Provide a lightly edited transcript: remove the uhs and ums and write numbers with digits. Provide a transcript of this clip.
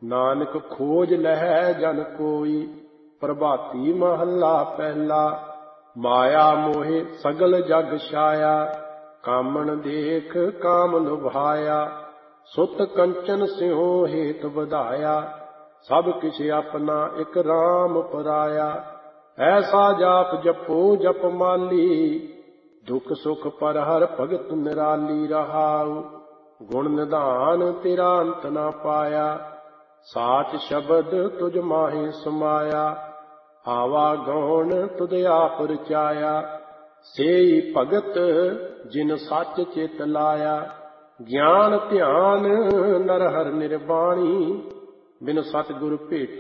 ਨਾਨਕ ਖੋਜ ਲਹੈ ਜਨ ਕੋਈ। ਪ੍ਰਭਾਤੀ ਮਹੱਲਾ ਪਹਿਲਾ। ਮਾਇਆ ਮੋਹਿ ਸਗਲ ਜਗ ਛਾਇਆ, ਕਾਮਣ ਦੇਖ ਕਾਮ ਲੁਭਾਇਆ। ਸੁਤ ਕੰਚਨ ਸਿਉ ਹੇਤ ਵਧਾਇਆ, ਸਭ ਕਿਛ ਆਪਣਾ ਇਕ ਰਾਮ ਪਰਾਇਆ। ਐਸਾ ਜਾਪ ਜਪੋ ਜਪ ਮਾਲੀ, ਦੁਖ ਸੁਖ ਪਰ ਹਰ ਭਗਤ ਨਿਰਾਲੀ। ਰਹਾਉ ਗੁਣ ਨਿਧਾਨ ਤੇਰਾ ਅੰਤ ਨਾ ਪਾਇਆ, ਸਾਚ ਸ਼ਬਦ ਤੁਝ ਮਾਹੇ ਸਮਾਇਆ। ਆਵਾ ਗੌਣ ਤੁਧ ਆਪ ਰਚਾਇਆ, ਸੇਈ ਭਗਤ ਜਿਨ ਸੱਚ ਚਿਤ ਲਾਇਆ। ਗਿਆਨ ਧਿਆਨ ਨਰ ਹਰਿ ਨਿਰਬਾਣੀ, ਬਿਨ ਸਤਿਗੁਰ ਭੇਟੇ